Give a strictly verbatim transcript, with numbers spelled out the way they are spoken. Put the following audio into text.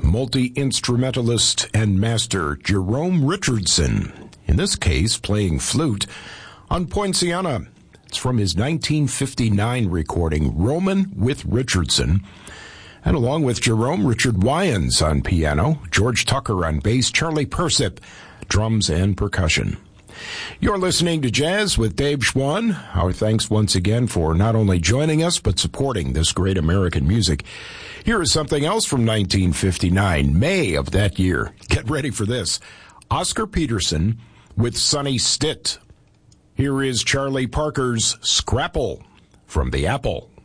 multi-instrumentalist and master Jerome Richardson, in this case playing flute, on Poinciana. It's from his nineteen fifty-nine recording, Roman with Richardson. And along with Jerome, Richard Wyans on piano, George Tucker on bass, Charlie Persip, drums and percussion. You're listening to Jazz with Dave Schwann. Our thanks once again for not only joining us, but supporting this great American music. Here is something else from nineteen fifty-nine, May of that year. Get ready for this. Oscar Peterson with Sonny Stitt. Here is Charlie Parker's Scrapple from the Apple.